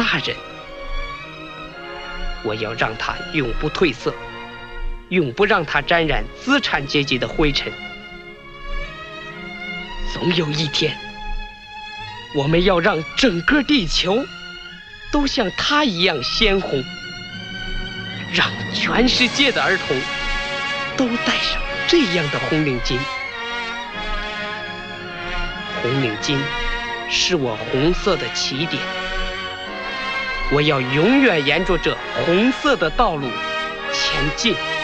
大人。我要让它永不褪色，永不让它沾染资产阶级的灰尘。总有一天，我们要让整个地球都像它一样鲜红，让全世界的儿童都戴上这样的红领巾。红领巾是我红色的起点，我要永远沿着这红色的道路前进。